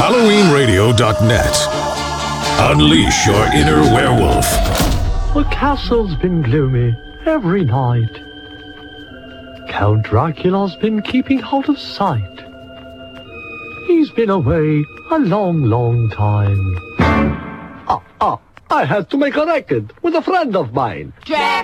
HalloweenRadio.net. Unleash your inner werewolf. The castle's been gloomy every night. Count Dracula's been keeping out of sight. He's been away a long, long time. I had to make a record with a friend of mine.